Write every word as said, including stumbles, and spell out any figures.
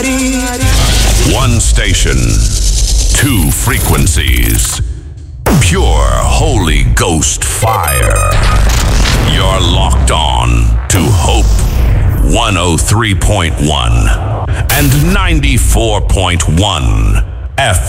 One station, two frequencies. Pure Holy Ghost fire. You're locked on to Hope one oh three point one and ninety-four point one F